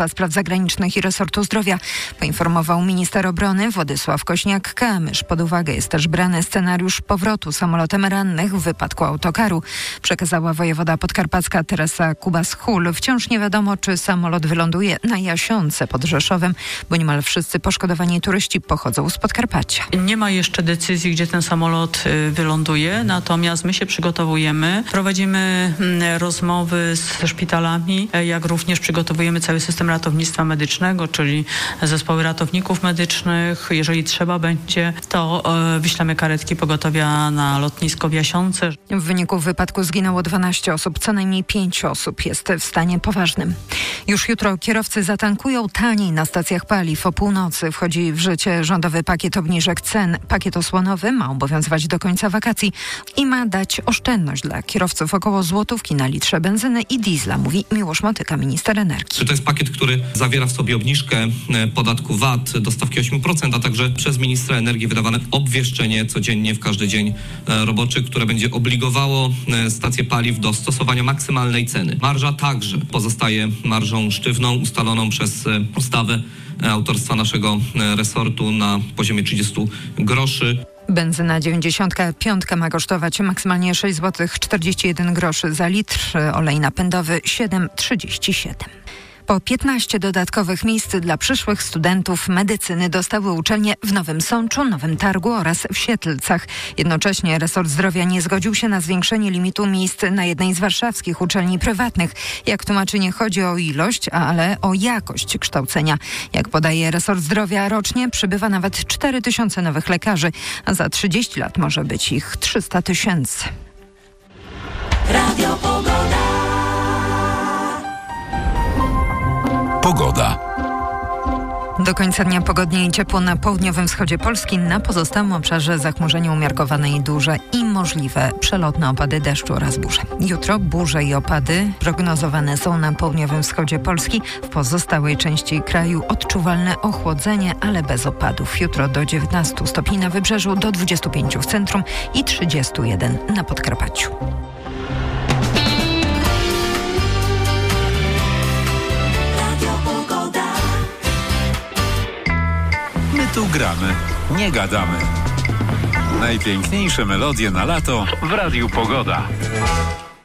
Spraw Zagranicznych i Resortu Zdrowia, poinformował minister obrony Władysław Kośniak-Kamysz. Pod uwagę jest też brany scenariusz powrotu samolotem rannych w wypadku autokaru, przekazała wojewoda podkarpacka Teresa Kubas-Hul. Wciąż nie wiadomo, czy samolot wyląduje na Jasionce pod Rzeszowem, bo niemal wszyscy poszkodowani turyści pochodzą z Podkarpacia. Nie ma jeszcze decyzji, gdzie ten samolot wyląduje, natomiast my się przygotowujemy. Prowadzimy rozmowy ze szpitalami, jak również przygotowujemy cały system ratownictwa medycznego, czyli zespoły ratowników medycznych. Jeżeli trzeba będzie, to wyślemy karetki pogotowia na lotnisko w Jasionce. W wyniku wypadku zginęło 12 osób, co najmniej 5 osób jest w stanie poważnym. Już jutro kierowcy zatankują taniej na stacjach paliw. O północy wchodzi w życie rządowy pakiet obniżek cen. Pakiet osłonowy ma obowiązywać do końca wakacji i ma dać oszczędność dla kierowców około złotówki na litrze benzyny i diesla, mówi Miłosz Motyka, minister energii. To jest pakiet, który zawiera w sobie obniżkę podatku VAT do stawki 8%, a także przez ministra energii wydawane obwieszczenie codziennie w każdy dzień roboczy, które będzie obligowało stacje paliw do stosowania maksymalnej ceny. Marża także pozostaje marżą sztywną, ustaloną przez ustawę autorstwa naszego resortu na poziomie 30 groszy. Benzyna 95 ma kosztować maksymalnie 6 zł 41 groszy za litr, olej napędowy 7,37. Po 15 dodatkowych miejsc dla przyszłych studentów medycyny dostały uczelnie w Nowym Sączu, Nowym Targu oraz w Siedlcach. Jednocześnie resort zdrowia nie zgodził się na zwiększenie limitu miejsc na jednej z warszawskich uczelni prywatnych. Jak tłumaczy, nie chodzi o ilość, ale o jakość kształcenia. Jak podaje resort zdrowia, rocznie przybywa nawet 4 000 nowych lekarzy, a za 30 lat może być ich 300 000. Radio Pogoda. Pogoda. Do końca dnia pogodnie i ciepło na południowym wschodzie Polski, na pozostałym obszarze zachmurzenie umiarkowane i duże i możliwe przelotne opady deszczu oraz burze. Jutro burze i opady prognozowane są na południowym wschodzie Polski. W pozostałej części kraju odczuwalne ochłodzenie, ale bez opadów. Jutro do 19 stopni na wybrzeżu, do 25 w centrum i 31 na Podkarpaciu. Tu gramy, nie gadamy. Najpiękniejsze melodie na lato w Radiu Pogoda.